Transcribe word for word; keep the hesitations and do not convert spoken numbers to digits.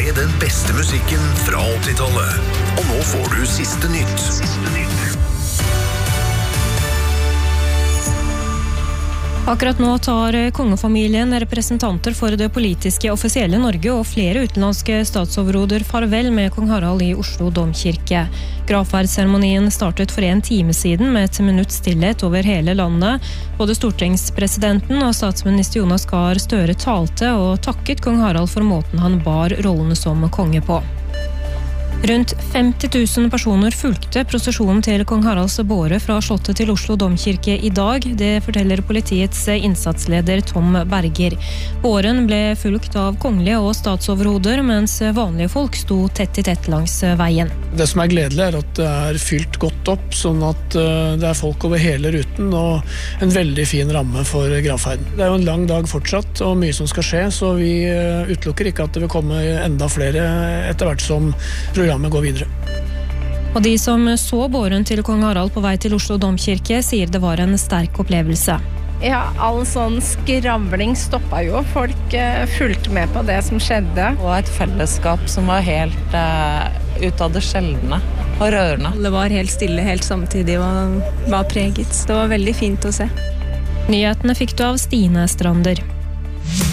ble den beste musikken fra åttitallet. Og nå får du siste nytt. Akkurat nå tar kongefamilien representanter for det politiske offisielle Norge og flere utenlandske statsoverhoder farvel med kong Harald i Oslo domkirke. Gravferdsseremonien startet for en time siden med et minutt stillhet over hele landet. Både stortingspresidenten og statsminister Jonas Gahr Støre talte og takket kong Harald for måten han bar rollene som konge på. Rundt femti tusen personer fulgte prosesjonen til kong Haralds båre fra slottet til Oslo domkirke i dag. Det forteller politiets innsatsleder Tom Berger. Båren ble fulgt av kongelige og statsoverhoder, mens vanlige folk sto tett i tett langs veien. Det som er gledelig er at det er fylt godt opp, sånn at det er folk over hele ruten og en veldig fin ramme for gravferden. Det er jo en lang dag fortsatt og mye som skal skje, så vi utelukker ikke at det vil komme enda flere etter hvert som programmet går videre. Og de som så båren til kong Harald på vei til Oslo domkirke sier det var en sterk opplevelse. Ja, all sånn skravling stoppet jo. Folk uh, fulgte med på det som skjedde. Og et fellesskap som var helt uh, ut av det sjeldne og rørende. Alle var helt stille, helt samtidig og var preget. Det var veldig fint å se. Nyhetene fikk du av Stine Strander.